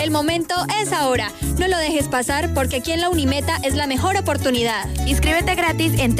El momento es ahora. No lo dejes pasar porque aquí en la Unimeta es la mejor oportunidad. Inscríbete gratis en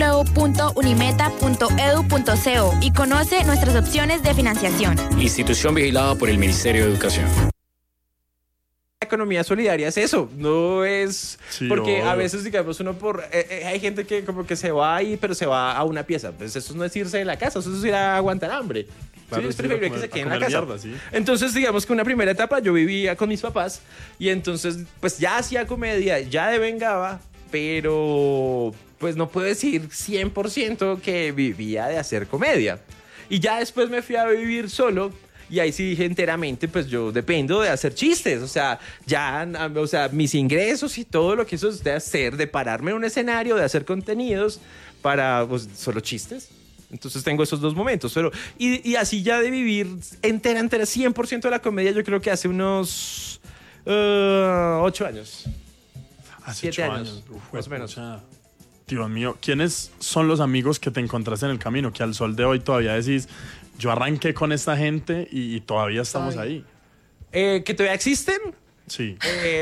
www.unimeta.edu.co y conoce nuestras opciones de financiación. Institución vigilada por el Ministerio de Educación. La economía solidaria es eso, no es porque obvio. a veces digamos uno hay gente que como que se va ahí pero se va a una pieza, pues eso no es irse de la casa, eso es ir a aguantar hambre. Claro, Sí, es sí, preferible a que se comer- quede a en la comer casa. mierda, sí. Entonces digamos que una primera etapa yo vivía con mis papás y entonces pues ya hacía comedia, ya devengaba, pero pues no puedo decir 100% que vivía de hacer comedia. Y ya después me fui a vivir solo. Y ahí sí dije enteramente, pues yo dependo de hacer chistes, o sea, ya, o sea, mis ingresos y todo lo que eso es de hacer, de pararme en un escenario, de hacer contenidos para, pues, solo chistes. Entonces tengo esos dos momentos, pero, y así ya de vivir entera, 100% de la comedia, yo creo que hace unos 8 años. Hace 7 8 años, Uf, más o menos. pucha. Dios mío, ¿quiénes son los amigos que te encontraste en el camino? Que al sol de hoy todavía decís, yo arranqué con esta gente y todavía estamos ahí. ¿Que todavía existen? Sí.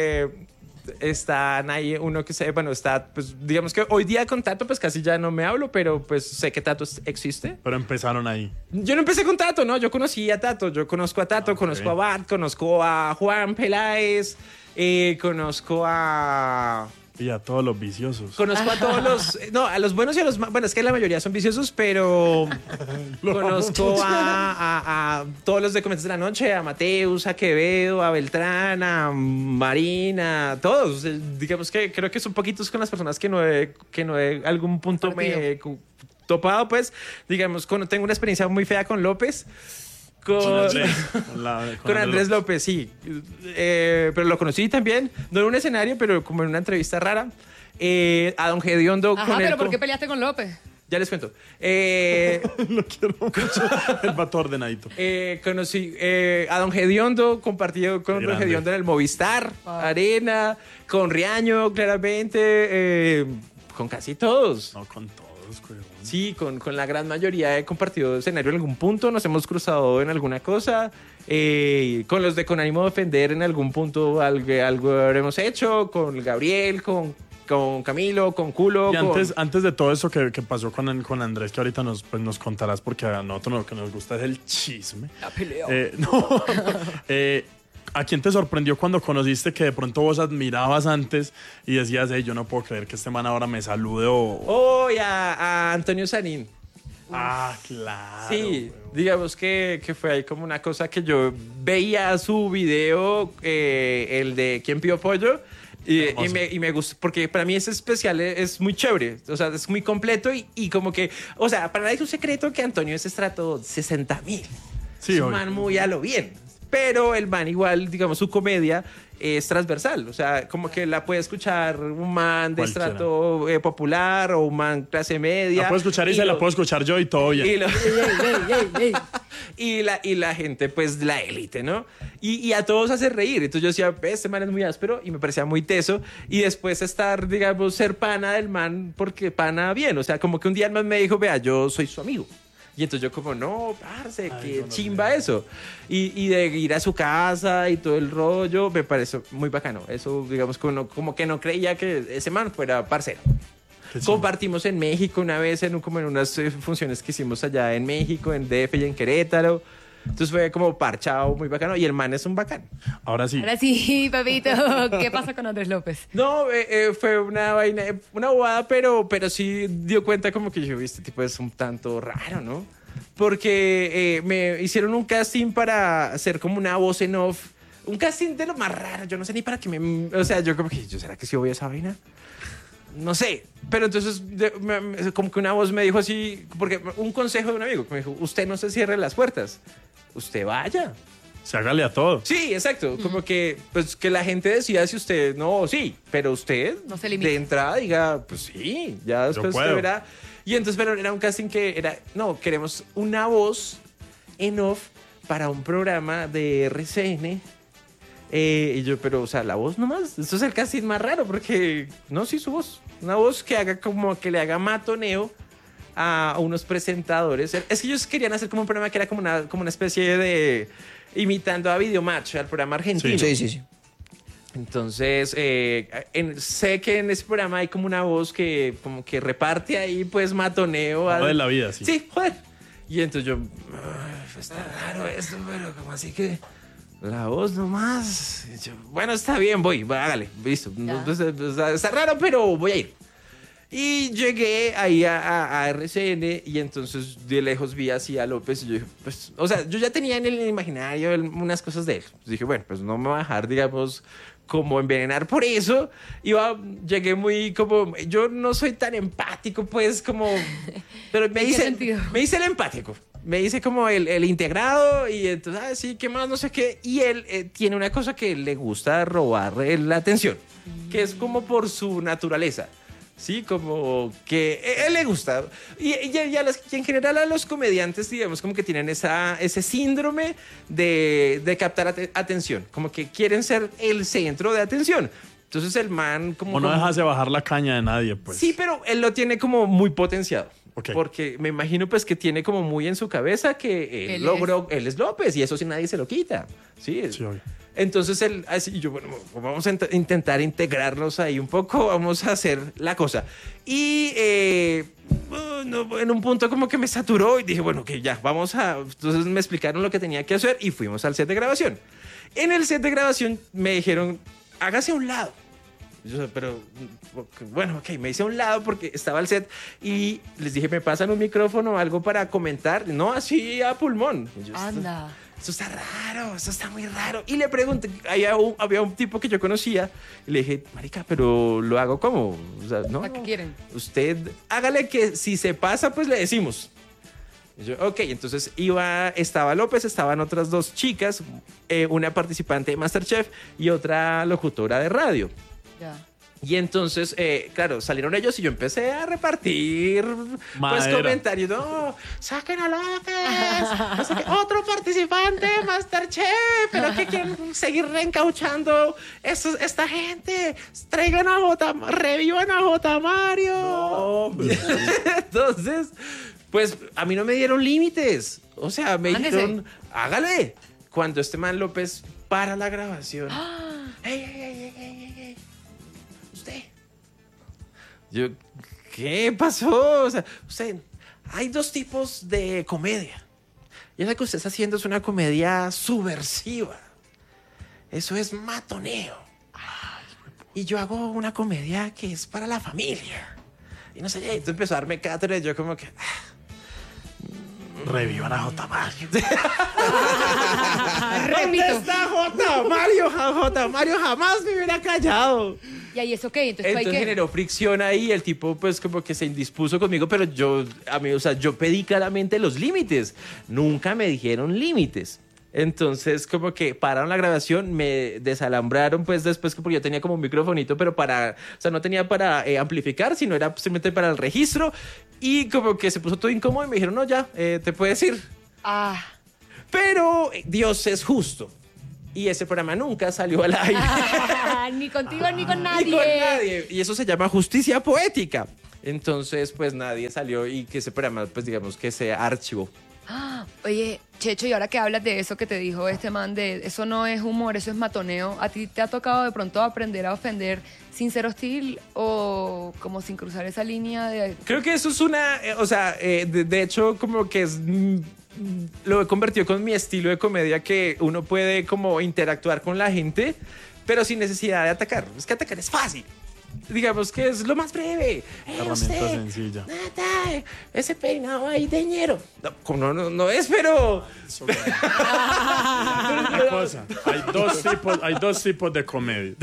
Están ahí uno que bueno, está, pues digamos que hoy día con Tato pues casi ya no me hablo, pero pues sé que Tato existe. Pero empezaron ahí. Yo no empecé con Tato, ¿no? Yo conocí a Tato, yo conozco a Tato, conozco a Bart, conozco a Juan Peláez, conozco a... Y a todos los viciosos. Conozco a todos los... No, a los buenos y a los... Bueno, es que la mayoría son viciosos, pero... Conozco a todos los de Comediantes de la Noche, a Mateus, a Quevedo, a Beltrán, a Marina, todos. Digamos que creo que son poquitos con las personas que no he algún punto me he topado, pues. Digamos, tengo una experiencia muy fea con López. Con Andrés López, sí. Pero lo conocí también, no en un escenario, pero como en una entrevista rara. A don Gediondo. Ajá, pero ¿por qué peleaste con López? Ya les cuento. Lo quiero mucho. El vato ordenadito. Conocí a don Gediondo, compartido con don Gediondo en el Movistar, Arena, con Riaño, claramente, con casi todos. No, con todos, güey. Sí, con la gran mayoría he compartido escenario en algún punto, nos hemos cruzado en alguna cosa. Con los de Con Ánimo de Ofender en algún punto algo habremos hecho, con Gabriel, con Camilo, con Culo. Y antes de todo eso que pasó con Andrés, que ahorita nos contarás, porque a nosotros lo que nos gusta es el chisme. La pelea. ¿A quién te sorprendió cuando conociste que de pronto vos admirabas antes y decías, yo no puedo creer que este man ahora me salude Y a Antonio Sanín. Ah, claro. Sí, digamos que fue ahí como una cosa que yo veía su video, el de ¿Quién pidió pollo? Y me gustó, porque para mí ese especial es muy chévere, o sea, es muy completo y como que, o sea, para nadie es un secreto que Antonio es estrato 60,000. Sí, es un man muy a lo bien. Pero el man igual, digamos, su comedia es transversal. O sea, como que la puede escuchar un man de Cualquiera. estrato popular o un man clase media. La puedo escuchar y se la puedo escuchar yo y todo bien. Y la gente, pues, la élite, ¿no? Y a todos hace reír. Entonces yo decía, este man es muy áspero y me parecía muy teso. Y después estar, digamos, ser pana del man porque pana bien. O sea, como que un día el man me dijo, vea, yo soy su amigo. Y entonces yo como, no, parce, qué chimba eso. Y de ir a su casa y todo el rollo, me pareció muy bacano. Eso, digamos, como que no creía que ese man fuera parcero. Compartimos en México una vez, como en unas funciones que hicimos allá en México, en DF y en Querétaro. Entonces fue como parchado, muy bacano. Y el man es un bacán. Ahora sí. Ahora sí, papito. ¿Qué pasa con Andrés López? No, fue una vaina, una bobada, pero sí dio cuenta como que yo vi este tipo es un tanto raro, ¿no? Porque me hicieron un casting para hacer como una voz en off. Un casting de lo más raro. Yo no sé ni para qué O sea, yo como que, ¿será que sí voy a esa vaina? No sé, pero entonces como que una voz me dijo así, porque un consejo de un amigo que me dijo, usted no se cierre las puertas, usted vaya. Se hágale a todo. Sí, exacto, como que pues que la gente decida si usted no, sí, pero usted no se limite. De entrada diga, pues sí, ya después usted verá. Y entonces, pero era un casting que era, no, queremos una voz en off para un programa de RCN. Y yo, pero, o sea, la voz nomás. Eso es el casting más raro, porque, no, sí, su voz. Una voz que haga como que le haga matoneo a unos presentadores. Es que ellos querían hacer como un programa que era como una especie de imitando a Videomatch, al programa argentino. Sí. Entonces, sé que en ese programa hay como una voz que como que reparte ahí, pues, matoneo. Algo de la vida, sí. Sí, joder. Y entonces yo, "Ay, está raro esto, pero como así que la voz nomás". Y yo, bueno, está bien, voy, hágale, listo. No, pues, está raro, pero voy a ir. Y llegué ahí a RCN y entonces de lejos vi así a López y yo dije, pues, o sea, yo ya tenía en el imaginario unas cosas de él. Pues dije, bueno, pues no me voy a dejar, digamos, como envenenar por eso. Llegué muy como, yo no soy tan empático, pues, como, pero me hice el empático. Me hice como el integrado y entonces, sí, ¿qué más? No sé qué. Y él tiene una cosa que le gusta robar la atención, que es como por su naturaleza. Sí, como que él le gusta. Y en general a los comediantes, digamos, como que tienen ese síndrome de captar atención. Como que quieren ser el centro de atención. Entonces el man como... O no dejas de bajar la caña de nadie, pues. Sí, pero él lo tiene como muy potenciado. Okay. Porque me imagino pues que tiene como muy en su cabeza que él es López y eso sí nadie se lo quita. Sí, obvio. Entonces él, así yo, bueno, vamos a intentar integrarnos ahí un poco, vamos a hacer la cosa. Y en un punto como que me saturó y dije, bueno, que ya, vamos a... Entonces me explicaron lo que tenía que hacer y fuimos al set de grabación. En el set de grabación me dijeron, hágase a un lado. Yo, pero, bueno, ok, me hice a un lado porque estaba el set y les dije, ¿me pasan un micrófono o algo para comentar? No, así a pulmón. Y yo, Anda. Esto está raro, esto está muy raro. Y le pregunté, había un tipo que yo conocía y le dije, marica, pero lo hago como, o sea, no. ¿Para qué quieren? Usted hágale que si se pasa, pues le decimos. Y yo, ok, entonces estaba López, estaban otras dos chicas, una participante de MasterChef y otra locutora de radio. Ya. Y entonces, claro, salieron ellos y yo empecé a repartir pues, comentarios. No, saquen a López, no sé qué, otro participante, Masterchef, pero que quieren seguir reencauchando esta gente. Traigan revivan a J. Mario. No. Entonces, pues a mí no me dieron límites. O sea, me dijeron, hágale. Cuando este man López para la grabación. ¡Ey! Usted. Yo, ¿qué pasó? O sea, usted, hay dos tipos de comedia. Y lo que usted está haciendo es una comedia subversiva. Eso es matoneo. Y yo hago una comedia que es para la familia. Y no sé, y entonces empezó a darme cátedra y yo como que... Revivan a J. Mario. ¿Dónde está J. Mario? J. Mario jamás me hubiera callado. ¿Y ahí eso qué? Entonces generó fricción ahí, el tipo pues como que se indispuso conmigo, pero yo pedí claramente los límites. Nunca me dijeron límites. Entonces como que pararon la grabación, me desalambraron pues después porque yo tenía como un microfonito, pero no tenía para amplificar, sino era simplemente para el registro y como que se puso todo incómodo y me dijeron, no, ya, te puedes ir. Pero Dios es justo. Y ese programa nunca salió al aire. Ni contigo ni con nadie. Ni con nadie. Y eso se llama justicia poética. Entonces, pues nadie salió y que ese programa, pues digamos que se archivó. Oye, Checho, y ahora que hablas de eso que te dijo este man, de eso no es humor, eso es matoneo, ¿a ti te ha tocado de pronto aprender a ofender sin ser hostil o como sin cruzar esa línea de...? Creo que eso es una... de hecho, como que es... lo he convertido con mi estilo de comedia, que uno puede como interactuar con la gente, pero sin necesidad de atacar. Es que atacar es fácil. Digamos que es lo más breve. Herramienta sencilla. Ese peinado ahí de ñero. No es, pero... Una cosa, hay dos tipos de comedia.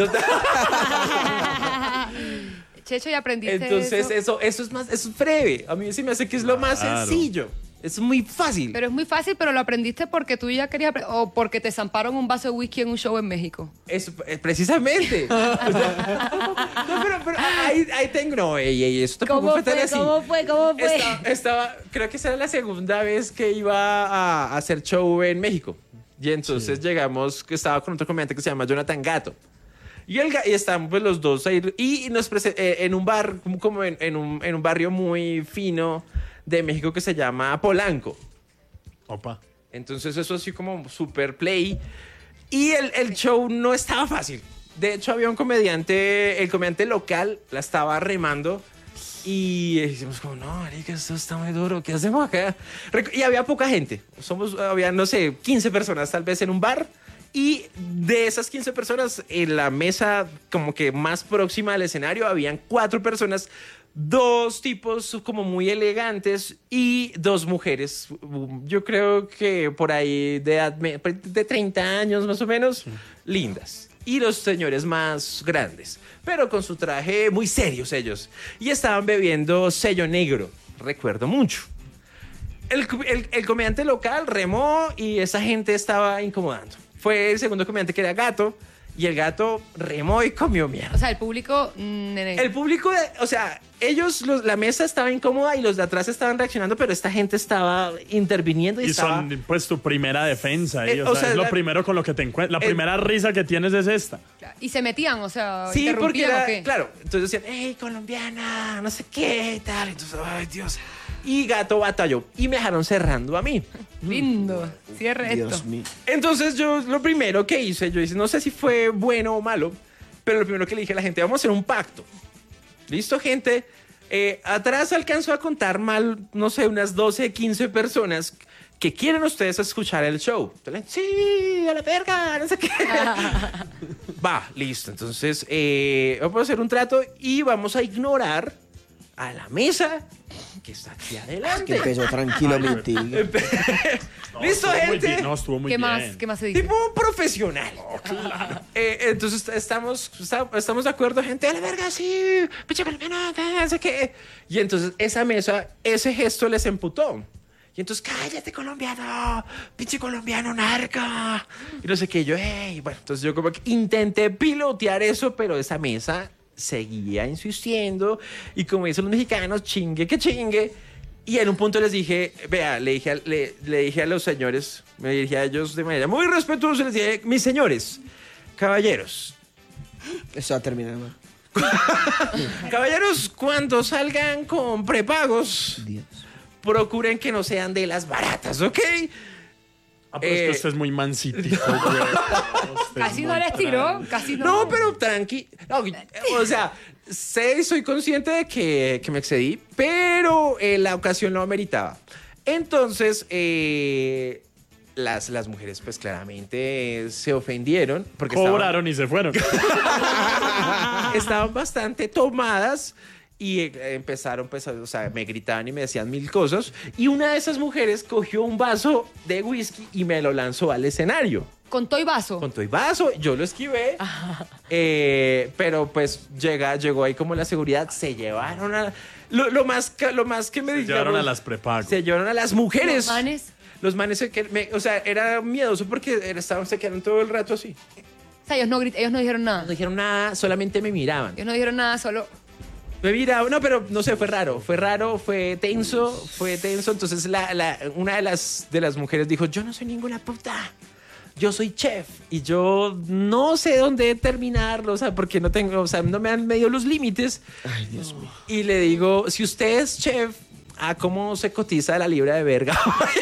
Checho, ¿y aprendiste Entonces, eso es breve. A mí sí me hace que es lo más sencillo. Es muy fácil. Pero es muy fácil, pero lo aprendiste porque tú ya querías o porque te zamparon un vaso de whisky en un show en México. Eso, precisamente. No, pero ahí tengo... No, eso tampoco fue tan así. ¿Cómo fue? Creo que esa era la segunda vez que iba a hacer show en México. Y entonces llegamos, que estaba con otro comediante que se llama Jonathan Gato. Y estábamos pues, los dos ahí. Y nos en un bar, como en un barrio muy fino de México que se llama Polanco. Opa. Entonces eso así como super play. Y el show no estaba fácil. De hecho, había un comediante, el comediante local la estaba remando y decimos como, no, marica, esto está muy duro, ¿qué hacemos acá? Y había poca gente, había, no sé, 15 personas tal vez en un bar. Y de esas 15 personas, en la mesa como que más próxima al escenario, habían 4 personas, 2 tipos como muy elegantes y 2 mujeres. Yo creo que por ahí de edad de 30 años más o menos, lindas. Y los señores más grandes, pero con su traje muy serios ellos. Y estaban bebiendo sello negro, recuerdo mucho. El comediante local remó y esa gente estaba incomodando. Fue el segundo comediante que era Gato y el Gato remó y comió mierda. O sea, el público... El público, o sea, ellos, la mesa estaba incómoda y los de atrás estaban reaccionando, pero esta gente estaba interviniendo y estaba... son pues tu primera defensa. O sea, es lo primero con lo que te encuentras. La primera risa que tienes es esta. Y se metían, o sea, sí, porque ¿o qué? claro, entonces decían, hey, colombiana, no sé qué, y tal. Entonces, ay, Dios. Y Gato batalló y me dejaron cerrando a mí. Lindo, cierre Dios esto. mío. Entonces yo lo primero que hice, yo dije, no sé si fue bueno o malo, pero lo primero que le dije a la gente, vamos a hacer un pacto. ¿Listo, gente? Atrás alcanzo a contar mal, no sé, unas 12, 15 personas que quieren ustedes escuchar el show. Entonces, sí, a la verga, no sé qué. Va, listo. Entonces, vamos a hacer un trato y vamos a ignorar a la mesa que está aquí adelante. Que empezó tranquilamente. ¿Listo, gente? Estuvo muy ¿Qué bien. más se dice? Tipo profesional. Claro. Entonces estamos de acuerdo, gente. A la verga, sí. Pinche colombiano, no sé qué. Y entonces esa mesa, ese gesto les emputó. Y entonces, cállate, colombiano. Pinche colombiano, narca. Y no sé qué. Yo, hey. Bueno, entonces yo como que intenté pilotear eso, pero esa mesa seguía insistiendo. Y como dicen los mexicanos, chingue que chingue. Y en un punto les dije, vea, le dije a los señores, me dirigí a ellos de manera muy respetuosa, les dije, mis señores, caballeros. Eso va a terminar mal. Caballeros, cuando salgan con prepagos, Dios. procuren que no sean de las baratas, ¿ok? Pero es que usted es muy mansitico, güey. Casi no les tiró, casi no. No, pero tranqui. No, o sea, soy consciente de que me excedí, pero la ocasión lo ameritaba. Entonces, las mujeres, pues claramente se ofendieron. Porque cobraron y se fueron. estaban bastante tomadas. Y empezaron, pues, o sea, me gritaban y me decían mil cosas. Y una de esas mujeres cogió un vaso de whisky y me lo lanzó al escenario. Con todo y vaso. Con todo y vaso, yo lo esquivé. Pero pues llegó ahí como la seguridad. Se llevaron a... Lo más que me dijeron... Se llevaron a las prepago. Se llevaron a las mujeres. ¿Los manes? Los manes, o sea, era miedoso porque se quedaron todo el rato así. O sea, ellos no dijeron nada. No dijeron nada, solamente me miraban. Ellos no dijeron nada, solo... Me mira, no, pero no sé, fue raro, fue tenso. Entonces una de las mujeres dijo, yo no soy ninguna puta, yo soy chef y yo no sé dónde terminarlo, o sea, porque no tengo, o sea, no me han medido los límites. Ay, Dios mío. Y le digo, si usted es chef, ¿a cómo se cotiza la libra de verga?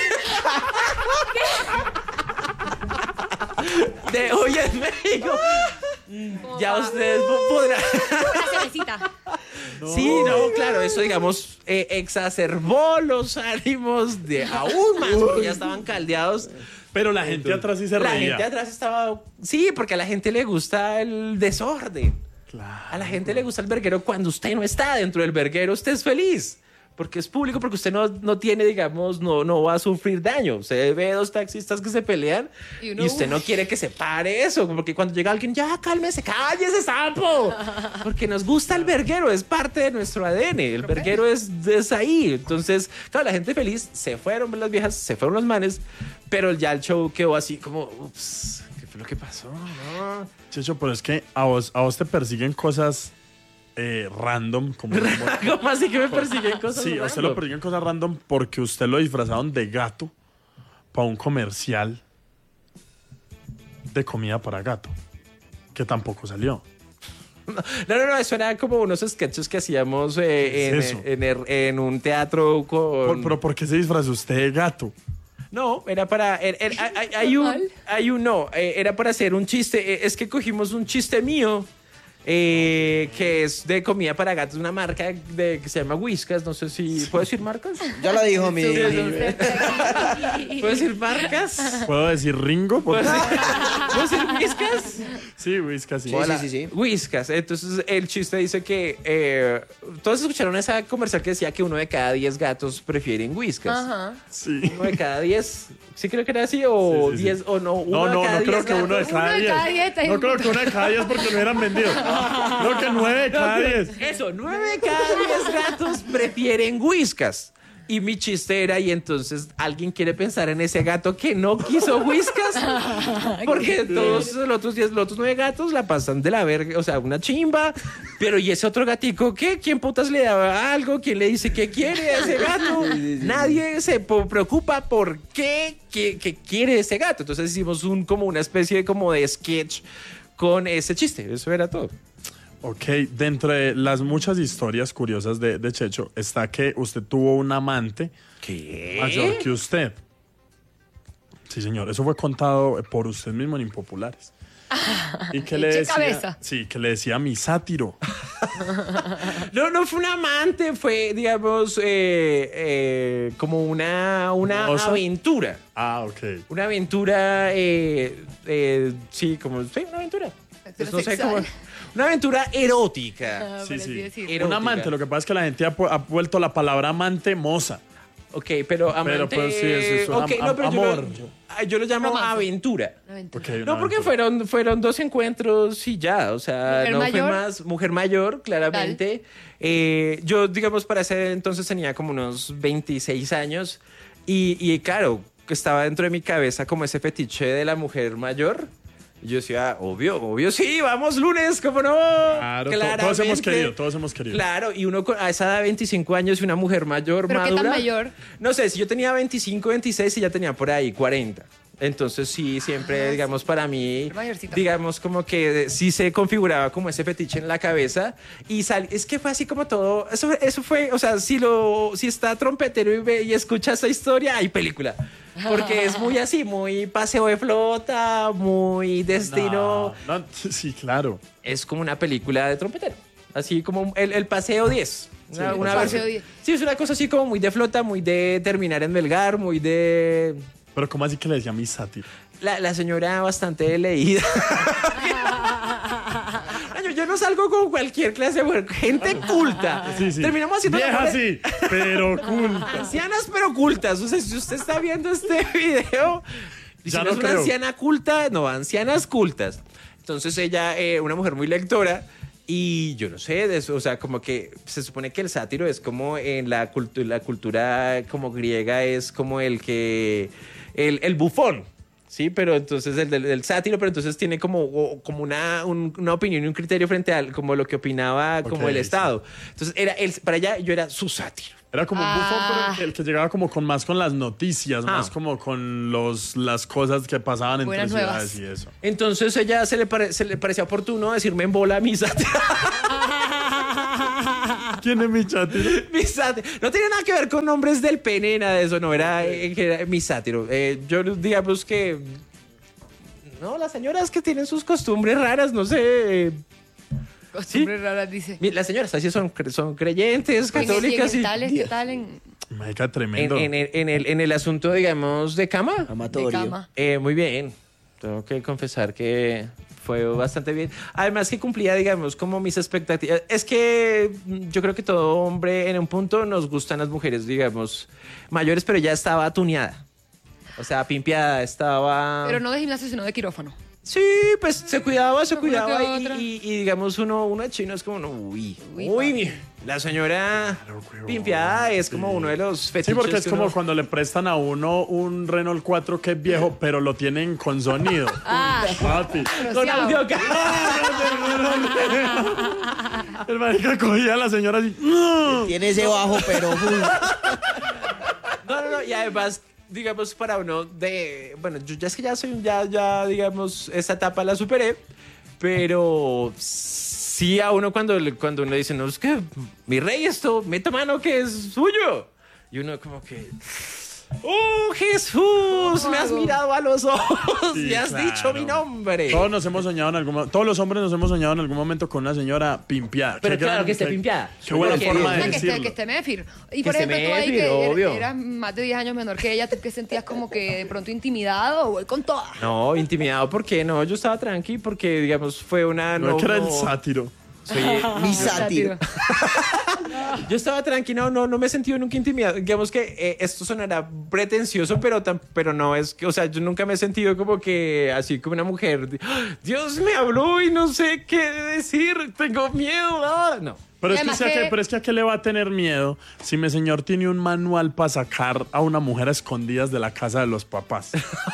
De hoy en México. Ya ustedes podrán. Una cervecita. Sí, no, claro, eso digamos exacerbó los ánimos de aún más, porque ya estaban caldeados. Pero la gente atrás sí se La reía. gente atrás estaba... Sí, porque a la gente le gusta el desorden. Claro. A la gente le gusta el verguero cuando usted no está dentro del verguero, usted es feliz. Porque es público, porque usted no tiene, digamos, no va a sufrir daño. Usted ve dos taxistas que se pelean y usted no quiere que se pare eso. Porque cuando llega alguien, ya cálmese, cállese, sapo. Porque nos gusta el verguero, es parte de nuestro ADN. El verguero es ahí. Entonces, claro, la gente feliz, se fueron las viejas, se fueron los manes, pero ya el show quedó así como, ups, ¿qué fue lo que pasó? No. Checho, pero es que a vos te persiguen cosas random. Como ¿Cómo así que me persiguen cosas Sí, a usted lo persiguen cosas random porque usted lo disfrazaron de gato para un comercial de comida para gato, que tampoco salió. No, eso era como unos sketches que hacíamos en un teatro con... ¿Pero por qué se disfrazó usted de gato? No, era para... era para hacer un chiste. Es que cogimos un chiste mío que es de comida para gatos, una marca que se llama Whiskas. No sé si... ¿Puedo decir marcas? Ya lo dijo mi... ¿Puedo decir marcas? ¿Puedo decir Ringo? ¿Puedo decir Whiskas? Sí, Whiskas, sí. Sí. Whiskas. Entonces, el chiste dice que... todos escucharon esa comercial que decía que 1 de cada 10 gatos prefieren Whiskas. Ajá. Sí. 1 de cada 10... Sí creo que era así, o Sí, sí, 10, sí. o no. No creo que 1 de cada 10. No creo que 1 de cada 10 porque lo hubieran vendido. Creo que 9 de cada 10. Eso, 9 de cada 10 gatos prefieren Whiskas. Y mi chiste era, y entonces alguien quiere pensar en ese gato que no quiso Whiskas, porque todos los otros 9 gatos la pasan de la verga, o sea, una chimba. Pero ¿y ese otro gatico qué? ¿Quién putas le daba algo? ¿Quién le dice qué quiere a ese gato? Nadie se preocupa por qué quiere ese gato. Entonces hicimos como una especie de sketch con ese chiste. Eso era todo. Ok, dentro de las muchas historias curiosas de Checho está que usted tuvo un amante mayor que usted. Sí, señor, eso fue contado por usted mismo en Impopulares. Y que le Eche decía, cabeza. sí, que le decía mi sátiro. No fue un amante, fue, digamos, como una ¿Oso? aventura. Ah, ok. Una aventura, sí, una aventura. Pues no sé cómo. Una aventura erótica. Sí, sí. Erótica. Un amante, lo que pasa es que la gente ha vuelto la palabra amante moza. Ok, pero amante... Pero, pues, sí, eso es pero amor. yo lo llamo Romance. aventura. Ok, No, una porque aventura. fueron 2 encuentros y ya, o sea, ¿Mujer no fue mayor? más mujer mayor, claramente. Yo, digamos, para ese entonces tenía como unos 26 años y claro, estaba dentro de mi cabeza como ese fetiche de la mujer mayor. Y yo decía, obvio, sí, vamos lunes, ¿cómo no? Claro, todos hemos Claramente. querido. Claro, y uno a esa edad de 25 años y una mujer mayor, ¿Pero qué madura. tan mayor? No sé, si yo tenía 25, 26 y ya tenía por ahí 40. Entonces sí, siempre, digamos, para mí, Mayorcita. digamos, como que sí se configuraba como ese fetiche en la cabeza. Y es que fue así como todo, eso fue, o sea, si está trompetero y escucha esa historia, hay película. Porque es muy así, muy paseo de flota, muy destino. No, sí, claro. Es como una película de trompetero. Así como el paseo 10. Una el versión. Paseo 10. Sí, es una cosa así como muy de flota, muy de terminar en Melgar, muy de... Pero ¿cómo así que le decía mi sátiro? La señora bastante leída. Yo no salgo con cualquier clase de gente culta. Sí, sí. Terminamos haciendo... Vieja sí, pero cool. Ancianas pero cultas. O sea, si usted está viendo este video, y si Ya no no es una creo. anciana culta, no, ancianas cultas. Entonces ella, una mujer muy lectora, y yo no sé de eso, o sea, como que se supone que el sátiro es como en la cultura como griega, es como el bufón. Sí, pero entonces el del sátiro, pero entonces tiene como una opinión y un criterio frente a como lo que opinaba como Ok, el sí. Estado. Entonces para ella yo era su sátiro. Era como un bufón, pero el que llegaba como más con las noticias, más como con las cosas que pasaban entre Buenas ciudades nuevas. y eso. Entonces ella se le parecía oportuno decirme en bola mi sátiro. ¿Quién es mi sátiro? Mi sátiro. No tenía nada que ver con nombres del pene, nada de eso, no, era mi sátiro. Yo digamos que... No, las señoras que tienen sus costumbres raras, no sé... Costumbres raras, dice. Las señoras así son creyentes, católicas y... ¿Qué tal en Marica, tremendo. En el asunto, digamos, de cama. de Amatorio. cama? Muy bien. Tengo que confesar que fue bastante bien. Además que cumplía, digamos, como mis expectativas. Es que yo creo que todo hombre en un punto nos gustan las mujeres, digamos, mayores, pero ya estaba tuneada. O sea, pimpeada, estaba... Pero no de gimnasio, sino de quirófano. Sí, pues se cuidaba Alguna que y, otra. y digamos uno de chino es como, Uy, la señora huevón, pimpeada es como sí. uno de los Sí, fetiches. porque es que como uno- cuando le prestan a uno un Renault 4 que es viejo, pero lo tienen con sonido. Papi. Con Rociado. audio. El marica cogía a la señora así. Tiene ese bajo, pero... No, y además, digamos, para uno de... Bueno, yo ya es que ya, digamos, esa etapa la superé, pero sí a uno cuando uno dice, no, es que mi rey esto, meta mano que es suyo. Y uno como que... Jesús! Me has mirado a los ojos Sí, y has claro. dicho mi nombre. Todos nos hemos soñado en algún momento, todos los hombres nos hemos soñado en algún momento con una señora pimpiada. Pero Qué claro gran- que esté qué- pimpiada. Qué buena Porque- forma O de sea, decirlo. que esté Méfir. Y Que por esté ejemplo, tú ahí Méfir, que obvio. eras más de 10 años menor que ella, ¿tú que sentías como que de pronto intimidado? Voy con toda. No, intimidado, ¿por qué? No, yo estaba tranqui porque, digamos, fue una... No, que era el sátiro. soy- Mi sátiro. Yo estaba tranquilo, no me he sentido nunca intimidado. Digamos que esto sonará pretencioso, pero no es que, o sea, yo nunca me he sentido como que así como una mujer. ¡Ah! Dios me habló y no sé qué decir, tengo miedo. No. Pero es, Además pero es que a qué le va a tener miedo si mi señor tiene un manual para sacar a una mujer a escondidas de la casa de los papás.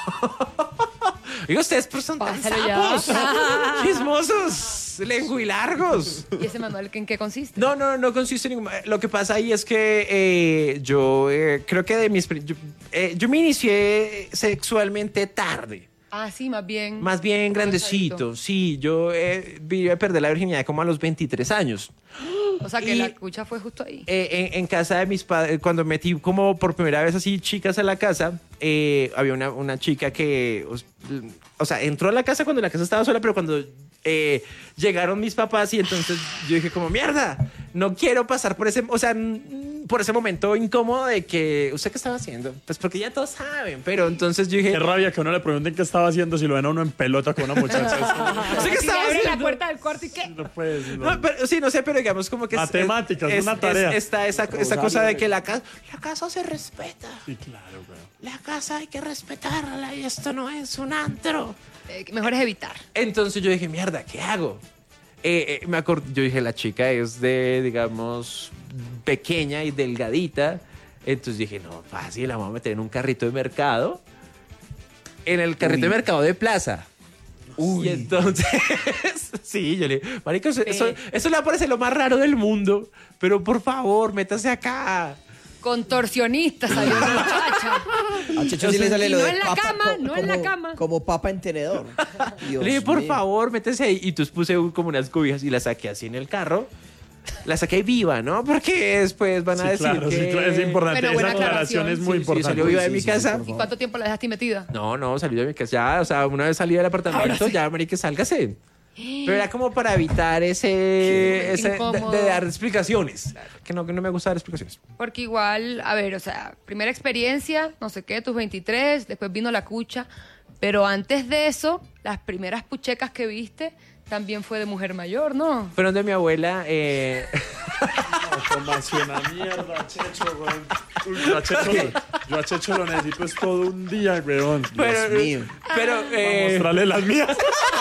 Digo, ustedes pues son tan Pásalo ya. sapos, chismosos, lenguilargos. ¿Y ese manual en qué consiste? No consiste en ningún... Lo que pasa ahí es que yo creo que de mis... yo me inicié sexualmente tarde. Ah, sí, más bien. Más bien grandecito. Sí, yo vine a perder la virginidad como a los 23 años. O sea, que Y- la cucha fue justo ahí. En casa de mis padres, cuando metí como por primera vez así chicas a la casa, había una chica que, o sea, entró a la casa cuando la casa estaba sola, pero cuando llegaron mis papás y entonces yo dije como, mierda, no quiero pasar por ese, o sea, por ese momento incómodo de que, ¿usted qué estaba haciendo? Pues porque ya todos saben, pero entonces yo dije, Qué rabia que a uno le pregunten qué estaba haciendo si lo ven a uno en pelota con una muchacha. ¿usted qué Si le estaba abren la haciendo? puerta del cuarto y qué. No puedes. no. No, pero, sí, no sé, pero digamos como que Matemáticas, una tarea. Está esa cosa de que la casa se respeta. Sí, claro, güey. La casa hay que respetarla y esto no es un antro. Mejor es evitar. Entonces yo dije, mierda, ¿qué hago? Yo dije, la chica es de, digamos, pequeña y delgadita. Entonces dije, no, fácil, la vamos a meter en un carrito de mercado. En el carrito de mercado de plaza. Y entonces, sí, yo le dije, marico, eso le parece lo más raro del mundo, pero por favor, métase acá. Contorsionista salió la muchacha. A Checho sí le sale Y lo no de en la papa, cama, no en la cama. Como papa en tenedor. Dios Le dije, por mío. favor, métese ahí. Y entonces puse como unas cobijas y las saqué así en el carro. La saqué viva, ¿no? Porque después van a Sí, decir claro, que... sí, claro, es importante. Pero Esa buena aclaración aclaración. es muy Sí, importante. salió viva de mi Sí, casa. por ¿Y cuánto tiempo la dejaste metida? No, salió de mi casa. Ya, o sea, una vez salí del apartamento, ya, marica, sálgase. Pero era como para evitar ese Incómodo. de dar explicaciones. Que no me gusta dar explicaciones. Porque igual, a ver, o sea, primera experiencia, no sé qué, tus 23, después vino la cucha, pero antes de eso, las primeras puchecas que viste también fue de mujer mayor, ¿no? Fueron de mi abuela. Como así una mierda, Checho, güey. Uy, yo a Checho lo necesito es todo un día, weón. pero, mío. pero, Para mostrarle las mías.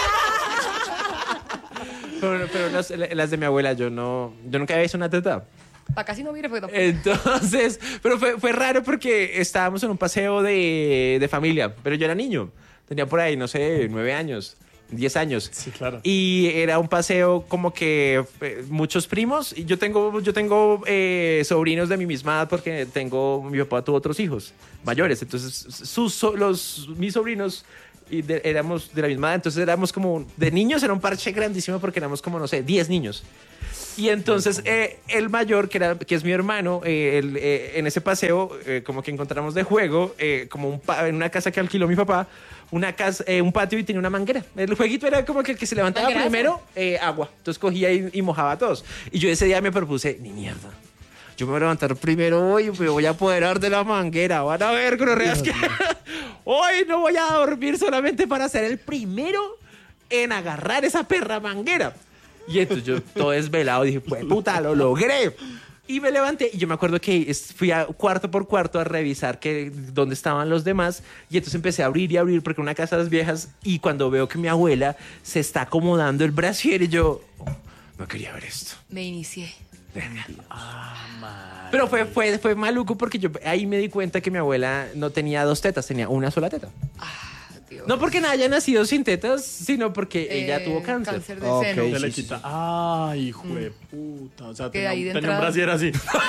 pero las de mi abuela, yo nunca había visto una teta. Para casi no mire, porque tampoco. Entonces, pero fue raro porque estábamos en un paseo de familia, pero yo era niño. Tenía por ahí, no sé, 9 años, 10 años. Sí, claro. Y era un paseo como que muchos primos. Y yo tengo sobrinos de mi misma edad porque mi papá tuvo otros hijos mayores. Entonces, mis sobrinos éramos de la misma edad. Entonces éramos como, de niños era un parche grandísimo porque éramos como, no sé, 10 niños. Y entonces el mayor, que es mi hermano, en ese paseo, como que encontramos de juego, como en una casa que alquiló mi papá, un patio y tenía una manguera. El jueguito era como que el que se levantaba ¿Manguerazo? primero, agua. Entonces cogía y mojaba a todos. Y yo ese día me propuse, ni mierda. Yo me voy a levantar primero hoy y me voy a apoderar de la manguera. Van a ver, correas, que hoy no voy a dormir solamente para ser el primero en agarrar esa perra manguera. Y entonces yo todo desvelado dije, pues puta, lo logré. Y me levanté y yo me acuerdo que fui a cuarto por cuarto a revisar dónde estaban los demás. Y entonces empecé a abrir y abrir porque una casa de las viejas. Y cuando veo que mi abuela se está acomodando el brasier y yo, no quería ver esto. Me inicié. Pero fue maluco porque yo ahí me di cuenta que mi abuela no tenía 2 tetas, tenía una sola teta. Dios. No porque haya nacido sin tetas, sino porque ella tuvo cáncer. Cáncer de Ok. seno. Se le sí, quita. Ay, hijo de puta. O sea, Que ahí de tenía un entrada- brasier así.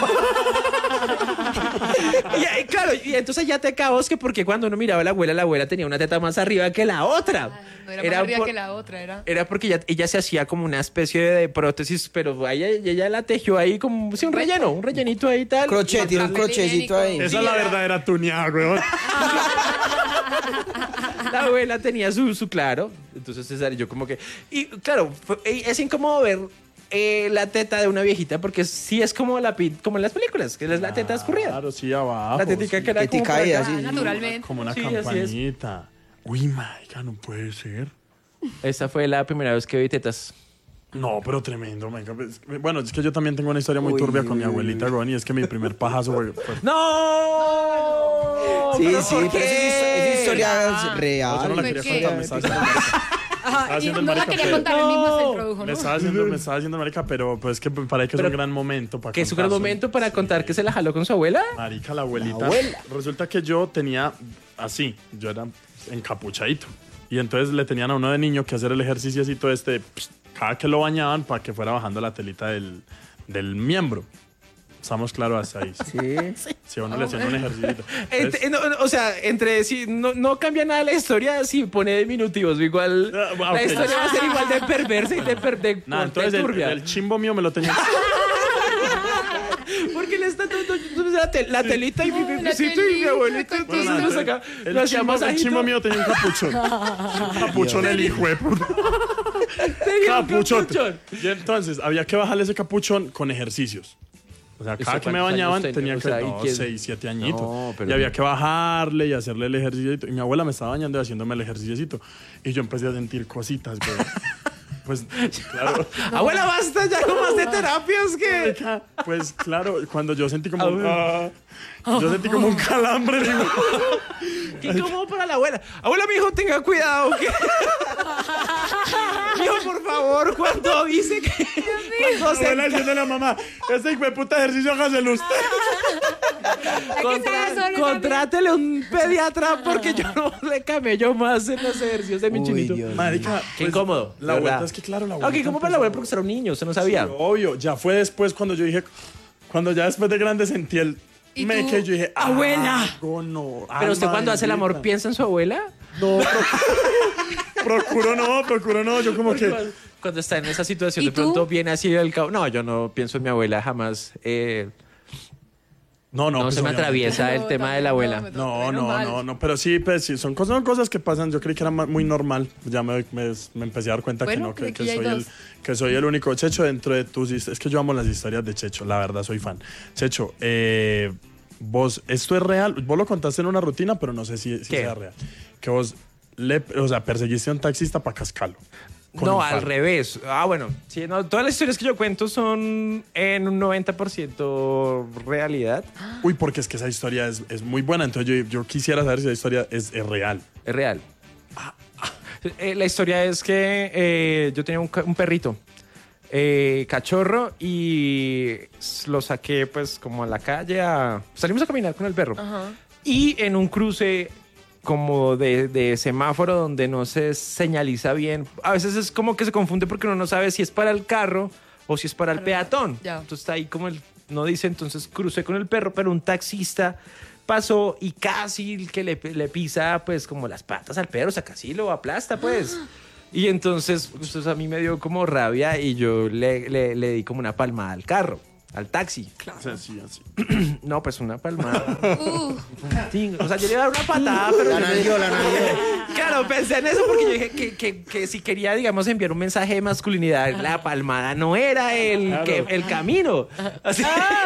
Y claro, y entonces ya te cabos que porque cuando uno miraba a la abuela tenía una teta más arriba que la otra. No era más arriba que la otra, Era porque ella se hacía como una especie de prótesis, pero ella la tejió ahí como sí, un rellenito ahí y tal. Crochet, tiene un crochetcito ahí. Esa es la verdadera tuneada, weón. La abuela tenía su claro. Entonces César y yo como que... Y claro, es incómodo ver la teta de una viejita porque sí es como como en las películas, que es la teta escurrida. Claro, sí, abajo. La tetica sí. que era Que te como por cae acá. así. naturalmente. Como una Sí, así es. campanita. Uy, marica, no puede ser. Esa fue la primera vez que vi tetas. No, pero tremendo, marica. Bueno, es que yo también tengo una historia muy Uy, turbia con mi uy, abuelita, weón, y es que mi primer pajazo fue... ¡No! Sí, ¿Pero sí, por pero qué? es historia No, yo real. no la ¿Fue quería qué? contar, me estaba haciendo marica. Ajá, y haciendo el no la marica, quería pero- contar, él mismo se No. introdujo, Me ¿no? estaba haciendo marica, pero pues que para que es Pero- un gran momento para Que es un gran contarse. momento para contar que se la jaló con su abuela. Marica, la abuelita. La abuela. Resulta que yo tenía así, yo era encapuchadito. Y entonces le tenían a uno de niño que hacer el ejercicio así todo cada que lo bañaban para que fuera bajando la telita del miembro. Estamos claros hasta ahí. Sí. Si a uno le hacían un ejercicio. O sea, entre sí, no cambia nada la historia si pone diminutivos. Igual Ah, la ok. historia va a ser igual de perversa y de Nada, entonces turbia. el chimbo mío me lo tenía. Porque le está todo la telita y mi la bebecito y mi telita, abuelito. cochino. Entonces nos acá, El lo hacíamos chimbo mío tenía un capuchón. Un capuchón el hijo de puta. Capuchón. Y entonces había que bajarle ese capuchón con ejercicios. O sea, cada que me cuántos bañaban años tenía tenía? que... O sea, ¿y No, quién? 6, 7 añitos. No, pero y había no. que bajarle y hacerle el ejercicio. Y mi abuela me estaba bañando y haciéndome el ejercicio. Y yo empecé a sentir cositas, güey. Pues, claro. Abuela, basta ya no más de terapias que... Pues, claro, cuando yo sentí como... yo sentí como un calambre. Digo, Qué incómodo para la abuela. Abuela, mijo, tenga cuidado. Que... Mijo, por favor, cuando dice que... Cuando se... abuela diciéndole a la mamá, ese hijo de puta ejercicio hágaselo usted. Contrátele un pediatra porque yo no le camello más en los ejercicios de mi Uy, chinito. Dios. Marica, Qué pues, incómodo. La de vuelta verdad. es que, claro, la vuelta. Ok, ¿cómo para la abuela? Porque usted era un niño, usted no sabía. Sí, obvio, ya fue después cuando yo dije, cuando ya después de grande sentí el ¿Y me tú? que yo dije, ¡Abuela! No, Pero usted cuando hace el amor piensa en su abuela. No, procuro no, yo como que... Cuando está en esa situación, ¿Y de tú? pronto viene así el cabo. No, yo no pienso en mi abuela jamás. No, No pues, se me obviamente. atraviesa el tema de la abuela. No, pero sí, pues sí, son cosas que pasan. Yo creí que era muy normal. Ya me empecé a dar cuenta Bueno, que no, aquí hay que soy el único. Checho, dentro de tus historias, es que yo amo las historias de Checho, la verdad, soy fan. Checho, vos, esto es real, vos lo contaste en una rutina, pero no sé si ¿Qué? sea real. Que vos, perseguiste a un taxista para cascarlo. con No, un al palo. revés. Bueno, sí, no, todas las historias que yo cuento son en un 90% realidad. Uy, porque es que esa historia es muy buena, entonces yo quisiera saber si esa historia es real. Es real. La historia es que yo tenía un perrito, cachorro, y lo saqué pues como a la calle. Salimos a caminar con el perro. Y en un cruce como de semáforo donde no se señaliza bien, a veces es como que se confunde porque uno no sabe si es para el carro o si es para el peatón. Ya. Entonces está ahí como no dice, entonces crucé con el perro, pero un taxista pasó y casi que le pisa pues como las patas al perro, o sea, casi lo aplasta pues. Y entonces pues, a mí me dio como rabia y yo le di como una palmada al carro, al taxi. O sea, sí, así. No, pues una palmada. O sea, yo le iba a dar una patada, pero... La nalgueó. Claro, pensé en eso porque yo dije que si quería, digamos, enviar un mensaje de masculinidad, la palmada no era el camino. Así,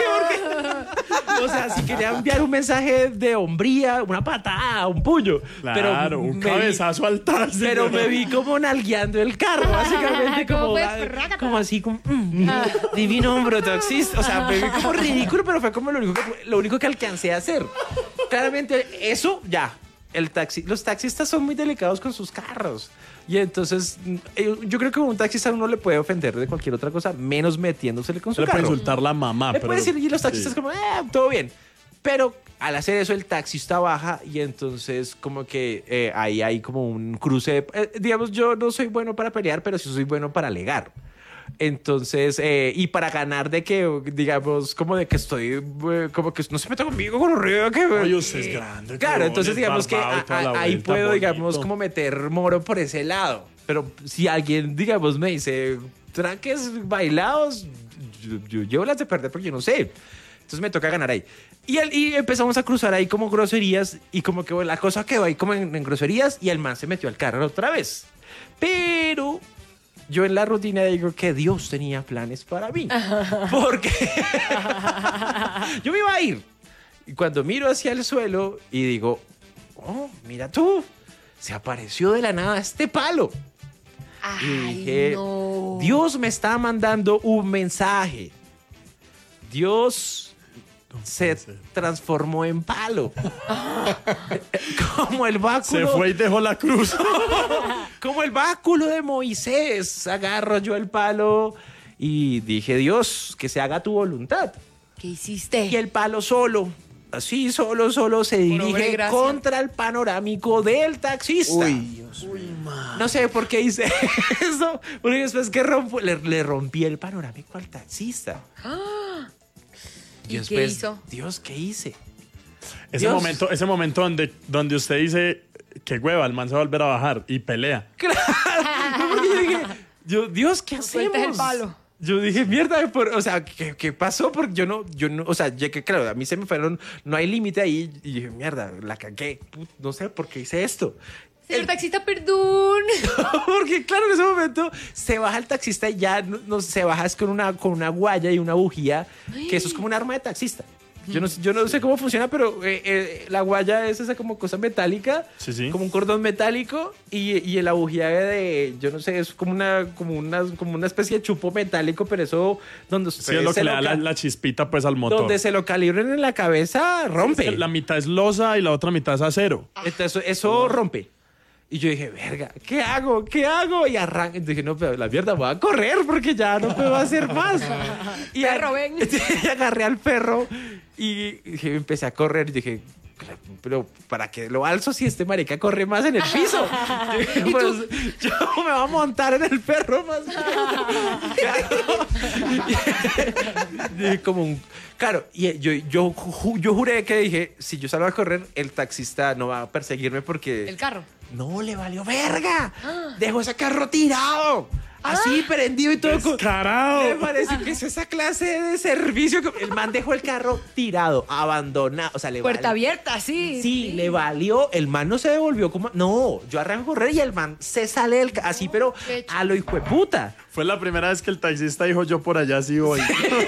porque, o sea, si quería enviar un mensaje de hombría, una patada, un puño. Claro, un cabezazo al taxi. Pero me vi como nalgueando el carro, básicamente. ¿Cómo Como, fue? como así, como divino hombro taxista. O sea, me vi como ridículo, pero fue como lo único que alcancé a hacer. Claramente, eso ya. Los taxistas son muy delicados con sus carros. Y entonces, yo creo que a un taxista uno le puede ofender de cualquier otra cosa, menos metiéndosele con su Se le puede carro. insultar la mamá. Le pero... puede decir, y los taxistas sí. como, todo bien. Pero al hacer eso el taxista baja y entonces como que ahí hay como un cruce. Digamos, yo no soy bueno para pelear, pero sí soy bueno para alegar. Entonces, y para ganar de que, digamos, como de que estoy, como que no se meta conmigo con arriba, que... Oye, usted es grande. Claro, entonces digamos que ahí vuelta, puedo, bonito. digamos, como meter moro por ese lado. Pero si alguien, digamos, me dice, tranques bailados, yo llevo las de perder porque yo no sé. Entonces me toca ganar ahí. Y empezamos a cruzar ahí como groserías y como que la cosa quedó ahí como en groserías y el man se metió al carro otra vez. Pero... yo en la rutina digo que Dios tenía planes para mí. Porque yo me iba a ir. Y cuando miro hacia el suelo y digo, oh, mira tú, se apareció de la nada este palo. Ay, Y dije, no. Dios me está mandando un mensaje. Dios se transformó en palo. Como el báculo. Se fue y dejó la cruz. Como el báculo de Moisés. Agarro yo el palo y dije, Dios, que se haga tu voluntad. ¿Qué hiciste? Y el palo solo, así solo se obra y dirige gracia. contra el panorámico del taxista. Uy, Dios. No sé por qué hice eso, porque después que le rompí el panorámico al taxista. ¿Y qué después, hizo? Dios, ¿qué hice? Ese Dios. momento donde usted dice que hueva, el man se va a volver a bajar y pelea. No, porque yo dije, Dios, ¿qué hacemos? sueltes el palo. Yo dije, mierda, o sea, ¿qué pasó? Porque yo no, o sea, ya que claro, a mí se me fueron, no hay límite ahí, y dije, mierda, la cagué, no sé por qué hice esto. Señor taxista, perdón. Porque claro, en ese momento se baja el taxista y ya no se baja es con una guaya y una bujía, que eso es como un arma de taxista. Yo no sé cómo funciona, pero la guaya es esa como cosa metálica, Sí. como un cordón metálico y la bujía yo no sé, es como una especie de chupo metálico, pero eso donde Sí, es lo que le da la chispita pues al motor. donde se lo calibren en la cabeza rompe. La mitad es losa y la otra mitad es acero. Entonces eso rompe. Y yo dije, verga, ¿qué hago? ¿Qué hago? Y arranqué. Dije, no, pero la mierda, voy a correr porque ya no puedo hacer más. Y Perro, ven. Y agarré al perro y dije, empecé a correr y dije, pero ¿para qué lo alzo si este marica corre más en el piso? Yo dije, pues yo me voy a montar en el perro más. Dije, como un... Claro, y yo juré que dije, si yo salgo a correr, el taxista no va a perseguirme porque... El carro. No, le valió verga. Dejó ese carro tirado. Así, prendido y todo. ¡Descarado! Me parece que es esa clase de servicio. El man dejó el carro tirado, abandonado. O sea, le Puerta valió. abierta, sí. Sí, le valió. El man no se devolvió como... No, yo arranco a correr y el man se sale del... Así, pero qué a lo hijo de puta. Fue la primera vez que el taxista dijo yo por allá sí voy.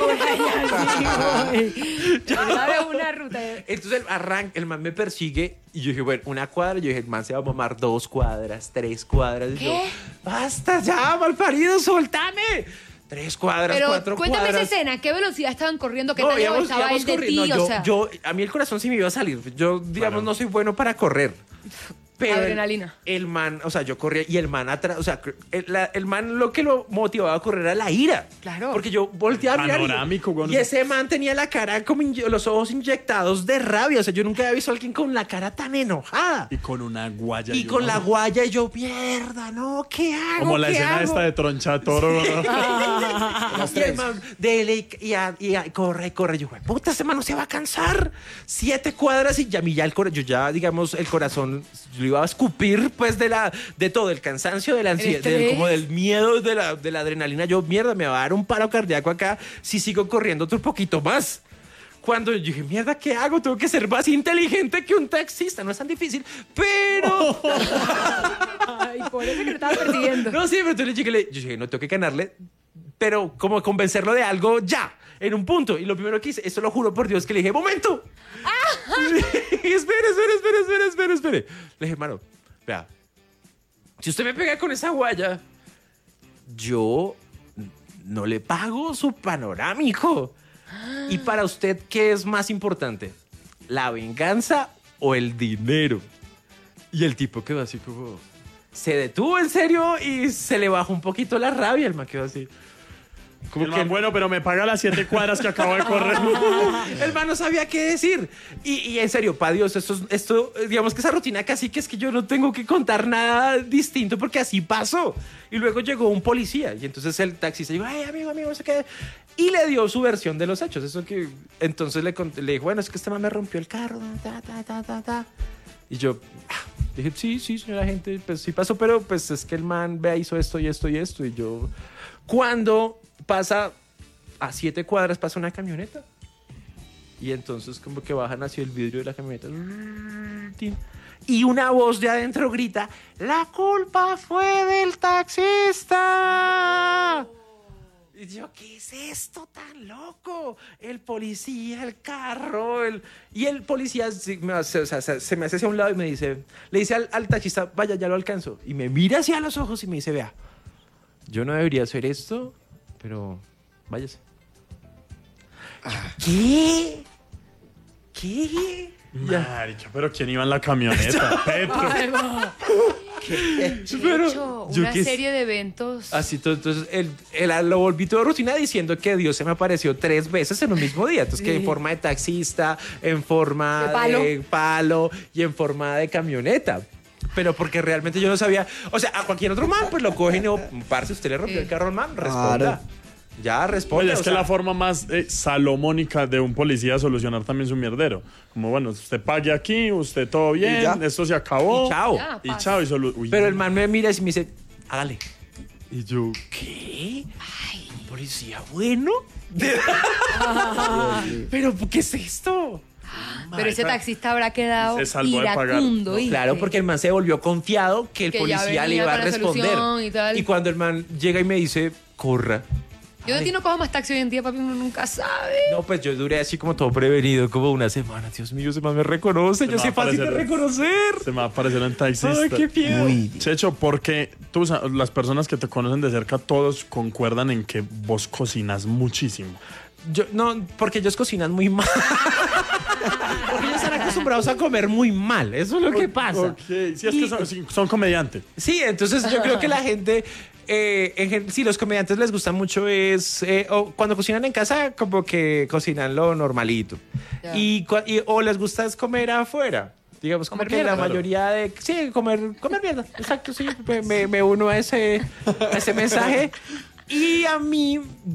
Sabe una ruta. Entonces el man me persigue y yo dije, bueno, una cuadra. Yo dije, el man se va a mamar 2 cuadras, 3 cuadras. Y yo, basta ya, malparido, soltame. 3 cuadras, Pero 4 cuéntame cuadras. esa escena. ¿Qué velocidad estaban corriendo? ¿Qué No, tan lejos íbamos estaba él de corriendo. ti? No, O sea, a mí el corazón sí me iba a salir. Yo, digamos, no soy bueno para correr. Pero Adrenalina. El man, o sea, yo corría y el man atrás, o sea, el man lo que lo motivaba a correr era la ira. Claro. Porque yo volteaba a mirar Panorámico, güey. y ese man tenía la cara como los ojos inyectados de rabia. O sea, yo nunca había visto a alguien con la cara tan enojada. Y con una guaya. Y con la guaya y yo, mierda, no, ¿qué hago? Como la ¿Qué escena hago? esta de Tronchatoro. Las Y el 3. man, dele y corre. Yo, güey, puta, ese man no se va a cansar. 7 cuadras y ya, a mí ya yo ya, digamos, el corazón, yo lo iba a escupir, pues, de todo, el cansancio, de la ansiedad, estrés. como del miedo, de la adrenalina. Yo, mierda, me va a dar un paro cardíaco acá si sigo corriendo otro poquito más. Cuando yo dije, mierda, ¿qué hago? Tengo que ser más inteligente que un taxista. No es tan difícil, pero... Ay, por eso que lo estaba persiguiendo. No, sí, pero entonces yo dije, no, tengo que ganarle, pero como convencerlo de algo ya, en un punto. Y lo primero que hice, esto lo juro por Dios, que le dije, ¡momento! Espere. Le dije, hermano, vea, si usted me pega con esa guaya, yo no le pago su panorámico. Y para usted, ¿qué es más importante? ¿La venganza o el dinero? Y el tipo quedó así como... Se detuvo en serio y se le bajó un poquito la rabia. El man quedó así... Como El que man, bueno, pero me paga las 7 cuadras que acabo de correr. el man no sabía qué decir. Y en serio, pa' Dios, esto, digamos que esa rutina casi que es que yo no tengo que contar nada distinto porque así pasó. Y luego llegó un policía y entonces el taxista dijo, ay, amigo, no sé qué. Y le dio su versión de los hechos. Eso que entonces le dijo, bueno, es que este man me rompió el carro. Y yo dije, sí, señora gente, pues sí pasó, pero pues es que el man hizo esto y esto y esto. Y yo, cuando pasa a 7 cuadras, pasa una camioneta. Y entonces como que bajan hacia el vidrio de la camioneta. Y una voz de adentro grita, la culpa fue del taxista. Y yo, ¿qué es esto tan loco? El policía, el carro, y el policía se me hace hacia un lado y le dice al taxista, vaya, ya lo alcanzo. Y me mira hacia los ojos y me dice, vea, yo no debería hacer esto, pero váyase. ¿Qué? Marica, pero ¿quién iba en la camioneta? Petro. Pero una serie de eventos. Así, entonces él lo volví todo rutina diciendo que Dios se me apareció 3 veces en un mismo día. Entonces, que en forma de taxista, en forma de palo y en forma de camioneta. Pero porque realmente yo no sabía. O sea, a cualquier otro man, pues lo cogen y parce, usted le rompió el carro al man, responda. Claro. Ya responde. Oye, es que la forma más salomónica de un policía solucionar también su mierdero. Como, bueno, usted pague aquí, usted todo bien, esto se acabó. Y chao. Ya, Y chao. Pero el man me mira y me dice, hágale. Y yo, ¿qué? Ay, ¿policía bueno? ¿Pero qué es esto? Pero ese taxista habrá quedado se salvó de pagar. iracundo. ¿Viste? Claro, porque el man se volvió confiado que el Que ya policía le venía iba a con la responder. solución y tal. Y cuando el man llega y me dice, corra. Yo de ti no cojo más taxi hoy en día, papi, uno nunca sabe. No, pues yo duré así como todo prevenido, como una semana. Dios mío, ese man me reconoce. Yo soy fácil de reconocer. Se me va a aparecer en taxista. Ay, qué fiedo. Checho, porque las personas que te conocen de cerca, todos concuerdan en que vos cocinas muchísimo. No, porque ellos cocinan muy mal. Porque ellos están acostumbrados a comer muy mal. Eso es lo que pasa. Ok, sí, es que son comediantes. Sí, entonces yo creo que la gente, sí, los comediantes les gusta mucho o cuando cocinan en casa, como que cocinan lo normalito. Ya. O les gusta es comer afuera. Digamos, como Comer que mierda. la mayoría de... Sí, comer mierda. Exacto, sí. Me uno a ese mensaje. Y a mí,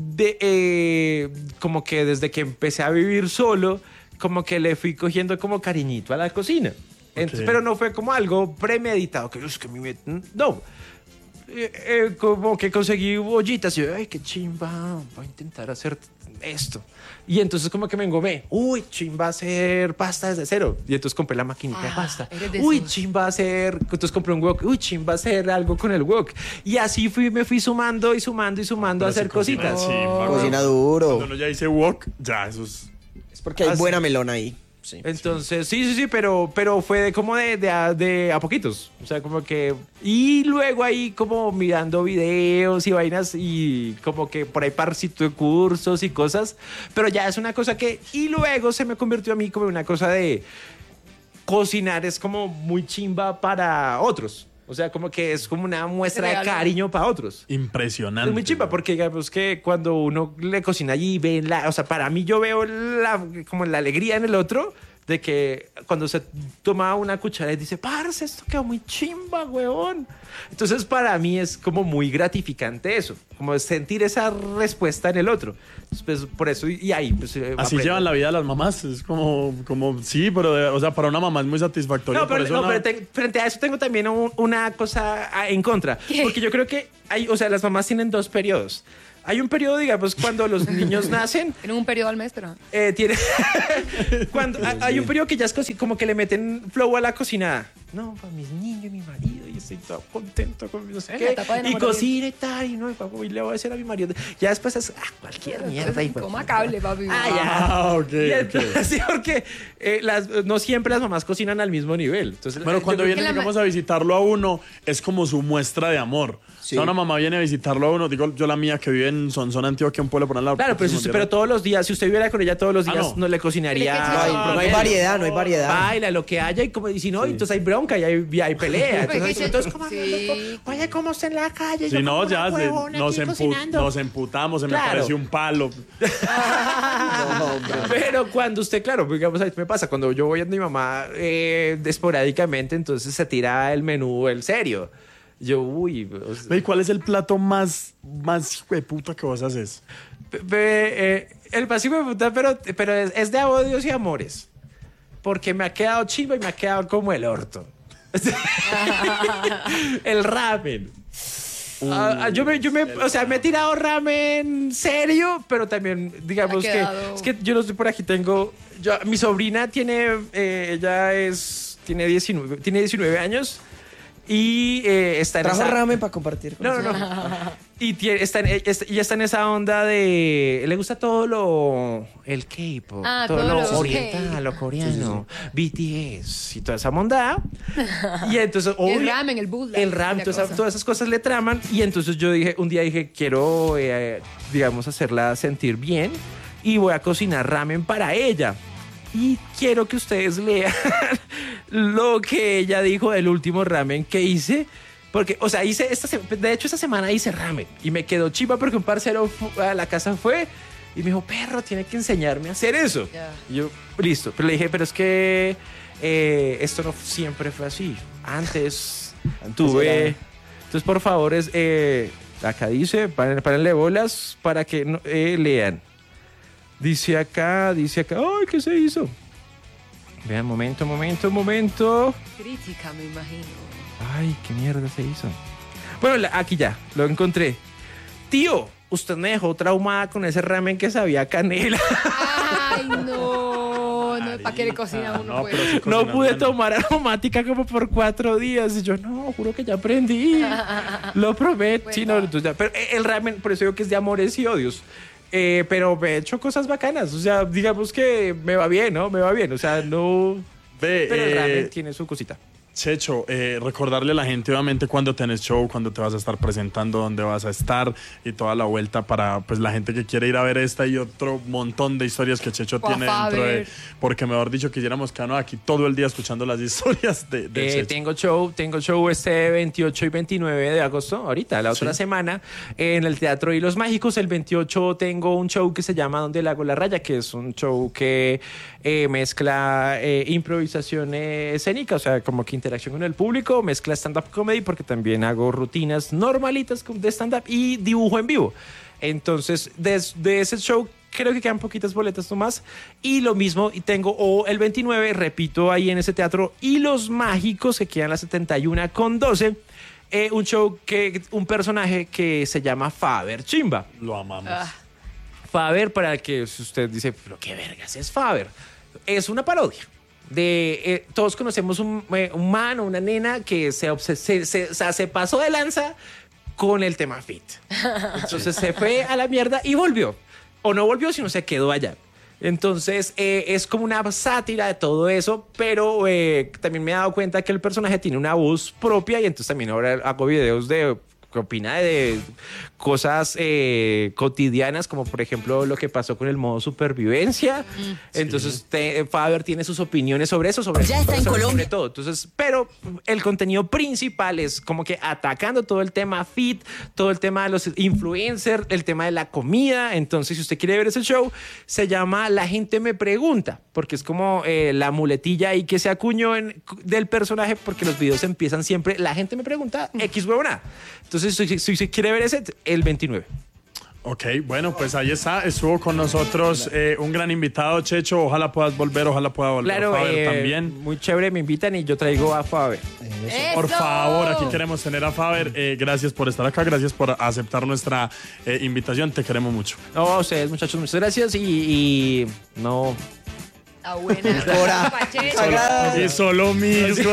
como que desde que empecé a vivir solo, como que le fui cogiendo como cariñito a la cocina. Entonces, pero no fue como algo premeditado, que es que no. Como que conseguí ollitas y yo, ay, qué chimba, voy a intentar hacer esto. Y entonces como que me engomé, uy, chimba hacer pasta desde cero. Y entonces compré la maquinita de pasta. Uy, chimba hacer, entonces compré un wok, uy, chimba hacer algo con el wok. Y así me fui sumando a hacer cositas. Cocina duro. Cuando uno ya dice wok, ya, eso es... Es porque hay buena melona ahí. Sí. Entonces, sí, pero fue como de a poquitos. O sea, como que... Y luego ahí como mirando videos y vainas y como que por ahí parcito de cursos y cosas. Pero ya es una cosa que... Y luego se me convirtió a mí como en una cosa de... Cocinar es como muy chimba para otros. O sea, como que es como una muestra de cariño para otros. Impresionante. Es muy chimba porque digamos que cuando uno le cocina allí ven o sea, para mí yo veo como la alegría en el otro de que cuando se toma una cuchara y dice, parce, esto quedó muy chimba, huevón. Entonces para mí es como muy gratificante eso, como sentir esa respuesta en el otro. Pues, por eso, y ahí pues, así aprendo. llevan la vida las mamás, es como sí, pero o sea, para una mamá es muy satisfactorio. No, pero frente a eso tengo también una cosa en contra. ¿Qué? Porque yo creo que las mamás tienen 2 periodos. Hay un periodo, digamos, cuando los niños nacen. Tienen un periodo al mes, pero... Hay un periodo que ya es como que le meten flow a la cocinada. No, para mis niños y mi marido, y estoy todo contento con no sé qué. Y cocina y tal, y no, y le voy a decir a mi marido. Ya después es cualquier mierda. Y Coma cable, papi. Ok. Sí, porque no siempre las mamás cocinan al mismo nivel. Entonces, Bueno, cuando creo que vienen, digamos, a visitarlo a uno, es como su muestra de amor. Sí. O sea, una mamá viene a visitarlo a uno, digo yo la mía que vive en Sonsón, Antioquia, un pueblo por al lado. Claro, pero todos los días, si usted viviera con ella todos los días, no le cocinaría. Pero es que No hay variedad, no hay variedad. Baila lo que haya y si no, entonces hay bronca y hay pelea. Porque Entonces, todos como, Sí. oye, ¿cómo está en la calle? Si Yo no, como ya una huevona aquí cocinando. nos emputamos, se me Claro. pareció un palo. Pero cuando usted, claro, digamos, a mí me pasa, cuando yo voy a mi mamá esporádicamente, entonces se tira el menú, el serio. Yo, uy. ¿Y cuál es el plato más hijo de puta que vos haces? El pasivo de puta, pero es de odios y amores. Porque me ha quedado chimba y me ha quedado como el orto. El ramen. O sea, me he tirado ramen serio, pero también, digamos Ha que quedado- es que yo no estoy por aquí, mi sobrina tiene, tiene 19 años y está en Trajo esa... ramen para compartir. con No. Y ella está en esa onda de... Le gusta todo el K-pop, Ah, todo todo lo lo oriental, K. lo coreano, BTS y toda esa monda. Y entonces... El ramen, el bootleg, El ramen, la todas cosa. esas cosas le traman. Y entonces un día dije, quiero, digamos, hacerla sentir bien. Y voy a cocinar ramen para ella. Y quiero que ustedes lean lo que ella dijo del último ramen que hice. Porque, o sea, de hecho, esta semana hice ramen. Y me quedó chiva porque un parcero a la casa fue y me dijo, perro, tiene que enseñarme a hacer eso. Ya. Y yo, listo. Pero le dije, pero es que esto no siempre fue así. Antes tuve... era. Entonces, por favor, acá dice, párenle bolas para que lean. Dice acá, ay, ¿qué se hizo? Vean, momento. Crítica, me imagino. Ay, ¿qué mierda se hizo? Bueno, aquí ya, lo encontré. Tío, usted me dejó traumada con ese ramen que sabía a canela. Ay, no, ¿para qué le cocina uno? No, pues? pero sí No cocinan pude bien. tomar aromática como por 4 días. Y yo, no, juro que ya aprendí. Lo prometo. Sí, no, entonces, pero el ramen, por eso digo que es de amores y odios. Pero me he hecho cosas bacanas. O sea, digamos que me va bien, ¿no? Me va bien. O sea, no... Ve, Pero el ramen tiene su cosita. Checho, recordarle a la gente, obviamente, cuando tenés show, cuando te vas a estar presentando, dónde vas a estar y toda la vuelta para pues la gente que quiere ir a ver esta y otro montón de historias que Checho Por tiene dentro de... favor. Porque mejor dicho, quisiéramos quedarnos aquí todo el día escuchando las historias de Checho. Tengo show este 28 y 29 de agosto, ahorita, la otra semana, en el Teatro Hilos Mágicos. El 28 tengo un show que se llama Donde le hago la raya, que es un show que mezcla improvisación escénica, o sea, como que interacción con el público, mezcla stand-up comedy, porque también hago rutinas normalitas de stand-up y dibujo en vivo. Entonces, de ese show creo que quedan poquitas boletas nomás. Y lo mismo, y tengo el 29, repito, ahí en ese teatro Hilos Mágicos, que quedan las 71:12. Un show un personaje que se llama Faber Chimba. Lo amamos. Faber, para el que usted dice, pero qué vergas es Faber. Es una parodia. Todos conocemos un man o una nena que se pasó de lanza con el tema fit. Entonces se fue a la mierda y volvió. O no volvió, sino se quedó allá. Entonces es como una sátira de todo eso, pero también me he dado cuenta que el personaje tiene una voz propia y entonces también ahora hago videos que opina de cosas cotidianas, como por ejemplo lo que pasó con el modo supervivencia. Entonces Faber tiene sus opiniones sobre eso, Ya está en Colombia. sobre todo. Entonces, pero el contenido principal es como que atacando todo el tema fit, todo el tema de los influencers, el tema de la comida. Entonces, si usted quiere ver ese show, se llama La gente me pregunta, porque es como la muletilla ahí que se acuñó del personaje, porque los videos empiezan siempre, la gente me pregunta, X huevona. Entonces, si quiere ver ese, el 29. Ok, bueno, pues ahí está. Estuvo con nosotros un gran invitado, Checho. Ojalá puedas volver, ojalá pueda volver. Claro, Faber también. muy chévere, me invitan y yo traigo a Faber. Por ¡Eso! favor, aquí queremos tener a Faber. Gracias por estar acá, gracias por aceptar nuestra invitación. Te queremos mucho. No, a ustedes, muchachos, muchas gracias y no... Está buena. Cora. Pacheco. Sagrada. Y solo mismo.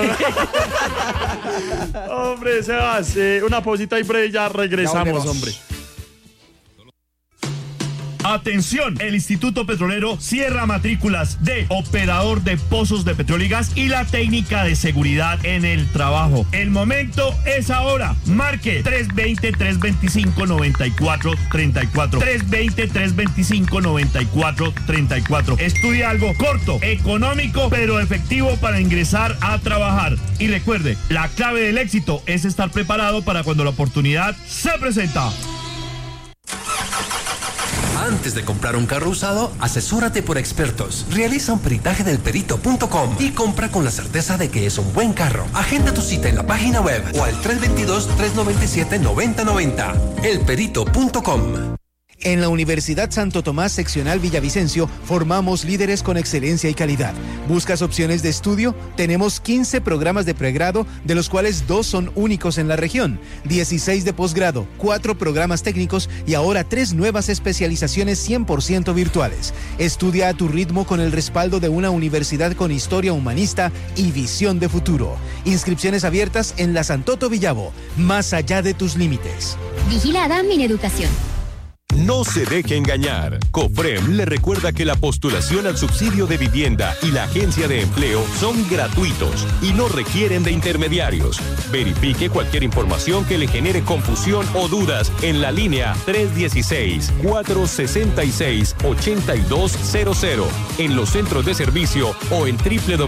Hombre, Sebas, una pausita y breve, ya regresamos, Ya volvemos. hombre. Atención, el Instituto Petrolero cierra matrículas de operador de pozos de petróleo y gas y la técnica de seguridad en el trabajo. El momento es ahora. Marque 320-325-9434. 320-325-9434. Estudia algo corto, económico, pero efectivo para ingresar a trabajar. Y recuerde, la clave del éxito es estar preparado para cuando la oportunidad se presenta. Antes de comprar un carro usado, asesórate por expertos. Realiza un peritaje del perito.com y compra con la certeza de que es un buen carro. Agenda tu cita en la página web o al 322-397-9090. elperito.com. En la Universidad Santo Tomás Seccional Villavicencio formamos líderes con excelencia y calidad. ¿Buscas opciones de estudio? Tenemos 15 programas de pregrado, de los cuales 2 son únicos en la región, 16 de posgrado, 4 programas técnicos y ahora 3 nuevas especializaciones 100% virtuales. Estudia a tu ritmo con el respaldo de una universidad con historia humanista y visión de futuro. Inscripciones abiertas en la Santoto Villavo, más allá de tus límites. Vigilada Mineducación. No se deje engañar. COFREM le recuerda que la postulación al subsidio de vivienda y la agencia de empleo son gratuitos y no requieren de intermediarios. Verifique cualquier información que le genere confusión o dudas en la línea 316-466-8200 en los centros de servicio o en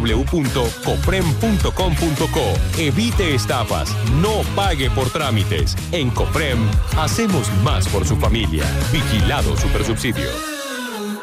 www.cofrem.com.co. Evite estafas, no pague por trámites. En COFREM hacemos más por su familia. Vigilado Supersubsidio.